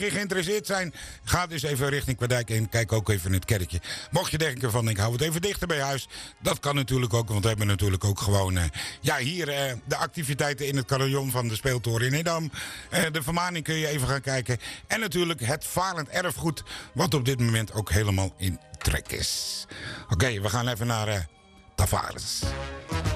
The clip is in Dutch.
je geïnteresseerd zijn, ga dus even richting Kwadijk en kijk ook even in het kerkje. Mocht je denken van, ik hou het even dichter bij huis. Dat kan natuurlijk ook, want we hebben natuurlijk ook gewoon hier de activiteiten in het carillon van de Speeltoren in Edam. De vermaning kun je even gaan kijken. En natuurlijk het varend erfgoed, wat op dit moment ook helemaal in trek is. Oké, we gaan even naar Tavares.